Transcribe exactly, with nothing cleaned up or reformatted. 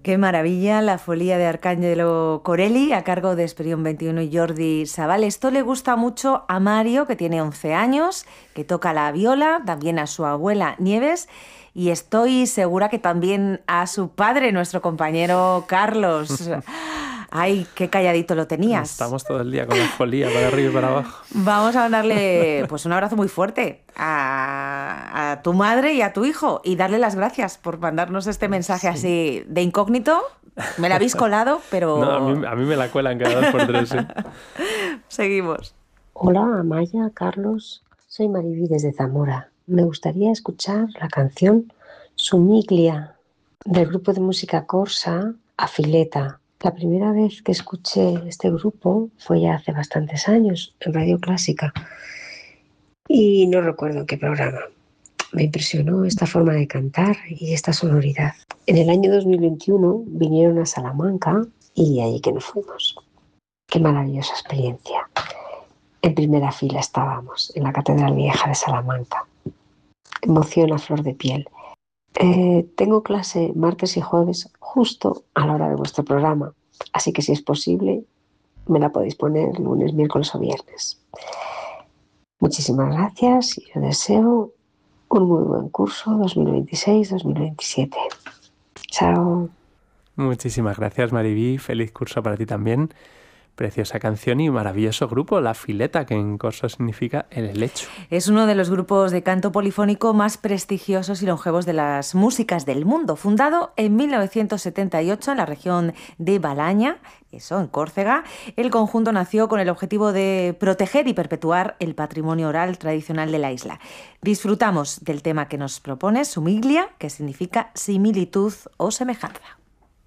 Qué maravilla, la folía de Arcángelo Corelli a cargo de Esperión veintiuno y Jordi Sabal. Esto le gusta mucho a Mario, que tiene once años, que toca la viola, también a su abuela Nieves, y estoy segura que también a su padre, nuestro compañero Carlos. Ay, qué calladito lo tenías. Estamos todo el día con la folía para arriba y para abajo. Vamos a mandarle pues un abrazo muy fuerte a, a tu madre y a tu hijo y darle las gracias por mandarnos este mensaje sí. así de incógnito. Me la habéis colado, pero... No, a mí, a mí me la cuelan cada dos por tres. ¿eh? Seguimos. Hola, Amaya, Carlos. Soy Mariví desde Zamora. Me gustaría escuchar la canción Sumiglia del grupo de música corsa Afileta. La primera vez que escuché este grupo fue ya hace bastantes años, en Radio Clásica, y no recuerdo en qué programa. Me impresionó esta forma de cantar y esta sonoridad. En el año dos mil veintiuno vinieron a Salamanca y allí que nos fuimos. Qué maravillosa experiencia. En primera fila estábamos, en la Catedral Vieja de Salamanca. Emoción a flor de piel. Eh, tengo clase martes y jueves justo a la hora de vuestro programa, así que si es posible me la podéis poner lunes, miércoles o viernes. Muchísimas gracias y yo deseo un muy buen curso dos mil veintiséis dos mil veintisiete. Chao. Muchísimas gracias, Mariví. Feliz curso para ti también. Preciosa canción y maravilloso grupo, La Fileta, que en corso significa el helecho. Es uno de los grupos de canto polifónico más prestigiosos y longevos de las músicas del mundo. Fundado en mil novecientos setenta y ocho en la región de Balaña, eso, en Córcega, el conjunto nació con el objetivo de proteger y perpetuar el patrimonio oral tradicional de la isla. Disfrutamos del tema que nos propone, Sumiglia, que significa similitud o semejanza.